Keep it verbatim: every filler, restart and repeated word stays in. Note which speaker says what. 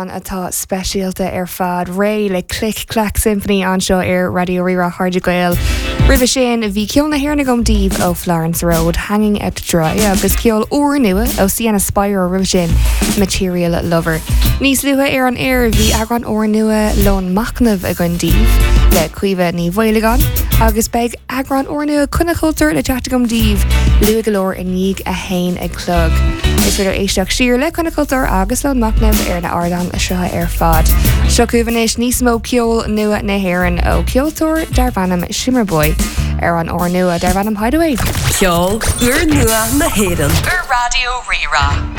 Speaker 1: Ardán atá speisialta ar fad ré le Click Clack Symphony anseo ar Radio Rira Harde Gael. River sin bhí ceol na hiarna gom díobh ó Florence Road hanging out to dry agus ceol uair nua ó Sienna Spire river sin Material Lover. Níos luha ar an air bhí agran uair nua lón macnamh a gon díobh le cuimhe ní bhailegan agus beag agran uair nua cunnacultúr le teachta gom díobh lua galóir in níg a hain ag clog. Is fidir éisteach siar le cunnacultúr agus lón macnamh ar na Ardán a seo ar fad. Seo cuimhanéis níos mó ceol nua na haireann ó ceoltóir dar bhanam Shimmerboy ar an uair nua dar bhanam Hideaway.
Speaker 2: Ceol uair nua na haireann
Speaker 3: ar Radio Rira.